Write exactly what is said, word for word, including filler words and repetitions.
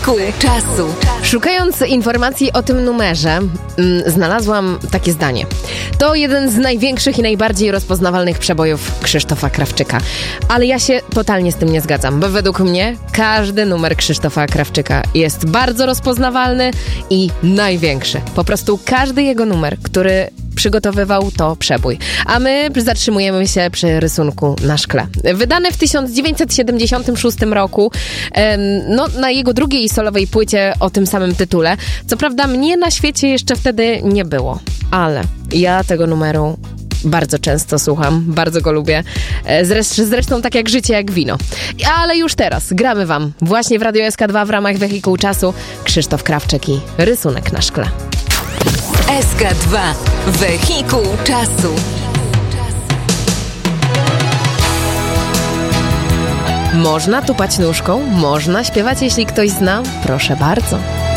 Kół czasu. Szukając informacji o tym numerze, mm, znalazłam takie zdanie. To jeden z największych i najbardziej rozpoznawalnych przebojów Krzysztofa Krawczyka. Ale ja się totalnie z tym nie zgadzam, bo według mnie każdy numer Krzysztofa Krawczyka jest bardzo rozpoznawalny i największy. Po prostu każdy jego numer, który przygotowywał, to przebój. A my zatrzymujemy się przy rysunku na szkle. Wydany w tysiąc dziewięćset siedemdziesiątym szóstym roku, em, no, na jego drugiej solowej płycie o tym samym tytule. Co prawda mnie na świecie jeszcze wtedy nie było, ale ja tego numeru bardzo często słucham, bardzo go lubię. Zresztą, zresztą tak jak życie, jak wino. Ale już teraz gramy wam właśnie w Radio S K dwa w ramach Wehikuł Czasu Krzysztof Krawczyk i rysunek na szkle. S K dwa. Wehikuł Czasu. Można tupać nóżką, można śpiewać, jeśli ktoś zna. Proszę bardzo.